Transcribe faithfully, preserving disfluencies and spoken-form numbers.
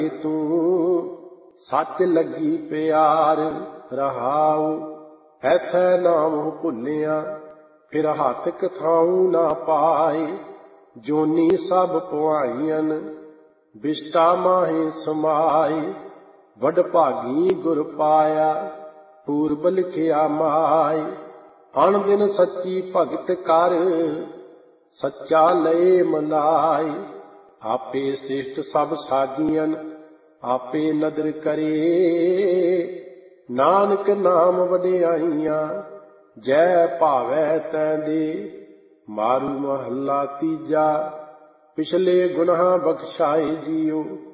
ਤੂੰ ਸੱਚ ਲੱਗੀ ਪਿਆਰ ਰਹਾਉ। ਐਥੈ ਨਾਮ ਭੁੱਲਿਆ ਫਿਰ ਹੱਥ ਕਥਾਉ ਨਾ ਪਾਏ। ਜੋਨੀ ਸਭ ਪੁਆਈਆਂ ਬਿਸ਼ਟਾ ਮਾਹੇ ਸਮਾਏ। ਵਡਭਾਗੀ ਗੁਰ ਪਾਇਆ ਪੂਰਬ ਲਿਖਿਆ ਮਾਏ। ਅਣ ਦਿਨ ਸੱਚੀ ਭਗਤ ਕਰ ਸੱਚਾ ਲਏ ਮਲਾਏ। ਆਪੇ ਸ੍ਰਿਸ਼ਟ ਸਭ ਸਾਜੀਆਂ ਆਪੇ ਨਦਰ ਕਰੇ। ਨਾਨਕ ਨਾਮ ਵਡਿਆਈਆਂ ਜੈ ਭਾਵੈ ਤੈਂ ਦੇ। ਮਾਰੂ ਮਹੱਲਾ ਤੀਜਾ। ਪਿਛਲੇ ਗੁਨਾਹ ਬਖਸ਼ਾਏ ਜੀਓ